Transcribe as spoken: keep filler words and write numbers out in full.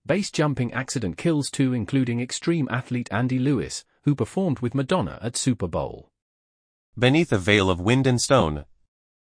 Base jumping accident kills two, including extreme athlete Andy Lewis, who performed with Madonna at Super Bowl. Beneath a veil of wind and stone,